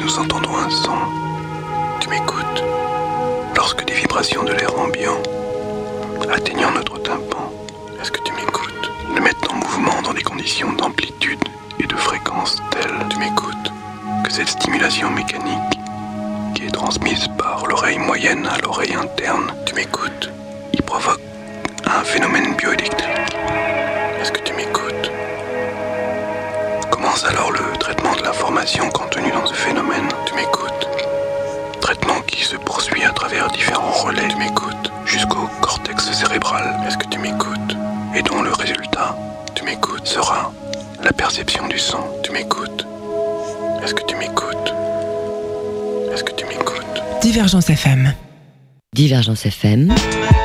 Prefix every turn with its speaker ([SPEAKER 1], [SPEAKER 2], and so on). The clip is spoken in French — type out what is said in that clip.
[SPEAKER 1] nous entendons un son, tu m'écoutes. Lorsque des vibrations de l'air ambiant atteignant notre tympan, est-ce que tu m'écoutes? Le mettent en mouvement dans des conditions d'amplitude et de fréquence telles, tu m'écoutes, que cette stimulation mécanique qui est transmise par l'oreille moyenne à l'oreille interne, tu m'écoutes, y provoque un phénomène bioélectrique. Est-ce que tu m'écoutes? Commence alors le traitement de l'information contenue dans ce phénomène, tu m'écoutes. Traitement qui se poursuit à travers différents relais, tu m'écoutes, jusqu'au cortex cérébral, est-ce que tu m'écoutes? Et dont le résultat, tu m'écoutes, sera la perception du son, tu m'écoutes. Est-ce que tu m'écoutes? Est-ce que tu m'écoutes?
[SPEAKER 2] Divergence FM.
[SPEAKER 3] Divergence FM.